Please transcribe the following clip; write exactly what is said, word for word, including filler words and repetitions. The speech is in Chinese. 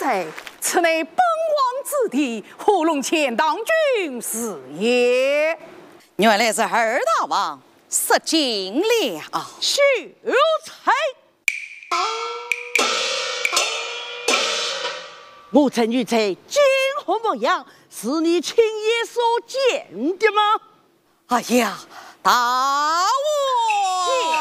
才，此乃本王之弟呼龙前当军是也。 原来是二大王失敬了， 秀才。我曾女才惊鸿模样，是你亲眼所见的吗？ 哎呀，大王！